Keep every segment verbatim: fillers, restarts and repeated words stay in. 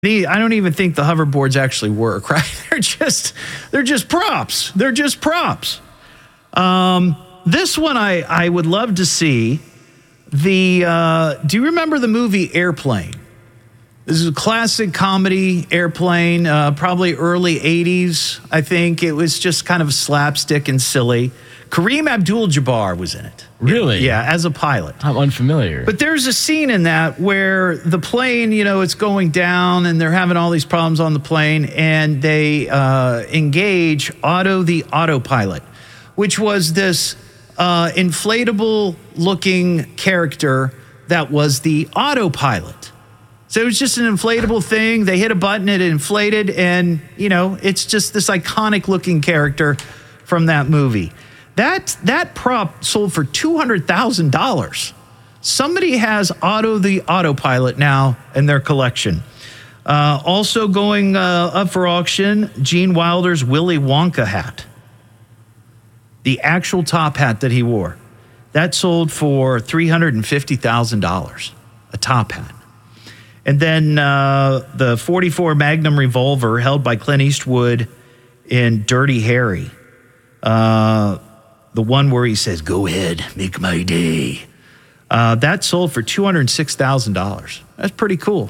I don't even think the hoverboards actually work, right? They're just, they're just props. They're just props. Um, this one I, I would love to see. The uh, do you remember the movie Airplane? This is a classic comedy, Airplane, uh, probably early eighties, I think. It was just kind of slapstick and silly. Kareem Abdul-Jabbar was in it. Really? Yeah, as a pilot. I'm unfamiliar. But there's a scene in that where the plane, you know, it's going down and they're having all these problems on the plane, and they uh, engage Otto the autopilot, which was this uh, inflatable-looking character that was the autopilot. So it was just an inflatable thing. They hit a button, it inflated, and, you know, it's just this iconic-looking character from that movie. That that prop sold for two hundred thousand dollars. Somebody has Otto the Autopilot now in their collection. Uh, also going uh, up for auction, Gene Wilder's Willy Wonka hat. The actual top hat that he wore. That sold for three hundred fifty thousand dollars, a top hat. And then uh, the forty-four Magnum revolver held by Clint Eastwood in Dirty Harry. Uh... The one where he says, "Go ahead, make my day." Uh, that sold for two hundred six thousand dollars. That's pretty cool.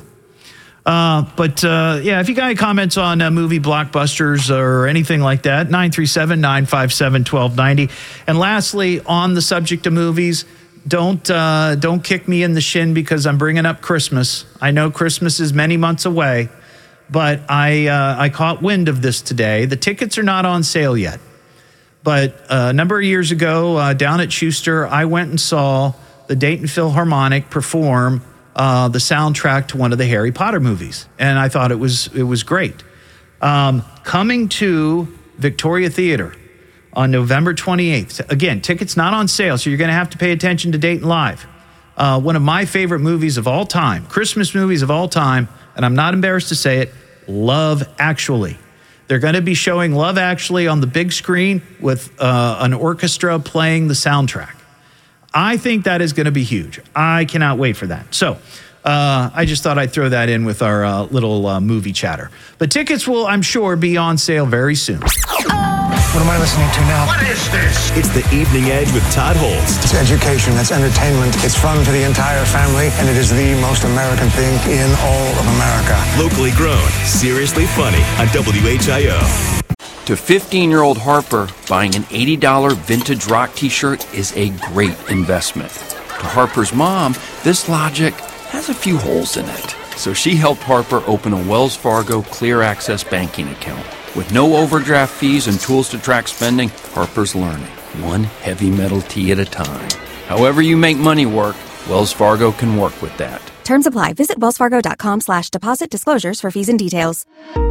Uh, but, uh, yeah, if you got any comments on uh, movie blockbusters or anything like that, nine three seven, nine five seven, one two nine zero. And lastly, on the subject of movies, don't, uh, don't kick me in the shin because I'm bringing up Christmas. I know Christmas is many months away, but I, uh, I caught wind of this today. The tickets are not on sale yet. But uh, a number of years ago, uh, down at Schuster, I went and saw the Dayton Philharmonic perform uh, the soundtrack to one of the Harry Potter movies, and I thought it was it was great. Um, coming to Victoria Theater on November twenty-eighth. Again, tickets not on sale, so you're going to have to pay attention to Dayton Live. Uh, one of my favorite movies of all time, Christmas movies of all time, and I'm not embarrassed to say it, Love Actually. They're going to be showing Love Actually on the big screen with uh, an orchestra playing the soundtrack. I think that is going to be huge. I cannot wait for that. So uh, I just thought I'd throw that in with our uh, little uh, movie chatter. But tickets will, I'm sure, be on sale very soon. What am I listening to now? What is this? It's The Evening Edge with Todd Holst. It's education, it's entertainment, it's fun for the entire family, and it is the most American thing in all of America. Locally grown, seriously funny on W H I O. To fifteen-year-old Harper, buying an eighty dollars vintage rock t-shirt is a great investment. To Harper's mom, this logic has a few holes in it. So she helped Harper open a Wells Fargo Clear Access banking account. With no overdraft fees and tools to track spending, Harper's learning, one heavy metal tea at a time. However you make money work, Wells Fargo can work with that. Terms apply. Visit wellsfargo.com slash deposit disclosures for fees and details.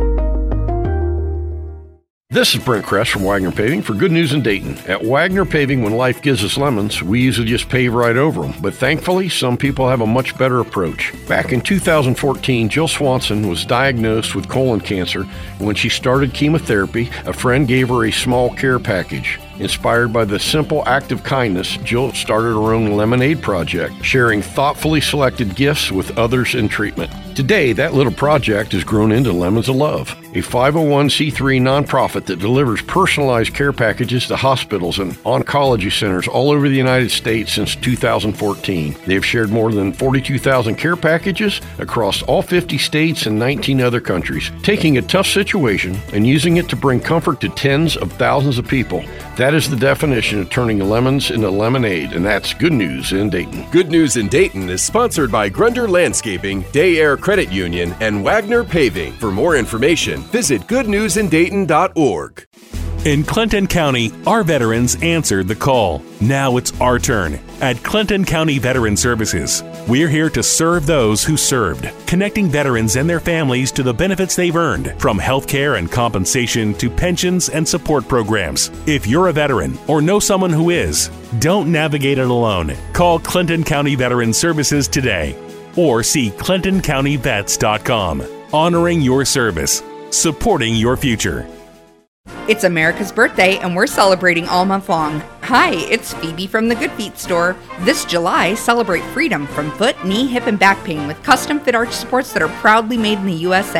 This is Brent Kress from Wagner Paving for Good News in Dayton. At Wagner Paving, when life gives us lemons, we usually just pave right over them. But thankfully, some people have a much better approach. Back in two thousand fourteen, Jill Swanson was diagnosed with colon cancer. When she started chemotherapy, a friend gave her a small care package. Inspired by the simple act of kindness, Jill started her own lemonade project, sharing thoughtfully selected gifts with others in treatment. Today, that little project has grown into Lemons of Love, a five oh one c three nonprofit that delivers personalized care packages to hospitals and oncology centers all over the United States since two thousand fourteen. They have shared more than forty-two thousand care packages across all fifty states and nineteen other countries, taking a tough situation and using it to bring comfort to tens of thousands of people. That is the definition of turning lemons into lemonade, and that's Good News in Dayton. Good News in Dayton is sponsored by Grunder Landscaping, Day Air Credit Union, and Wagner Paving. For more information, visit good news in dayton dot org. In Clinton County, our veterans answered the call. Now it's our turn. At Clinton County Veteran Services, we're here to serve those who served, connecting veterans and their families to the benefits they've earned, from health care and compensation to pensions and support programs. If you're a veteran or know someone who is, don't navigate it alone. Call Clinton County Veteran Services today or see clinton county vets dot com. Honoring your service, supporting your future. It's America's birthday, and we're celebrating all month long. Hi, it's Phoebe from the Good Feet store. This July, celebrate freedom from foot, knee, hip, and back pain with custom fit arch supports that are proudly made in the U S A.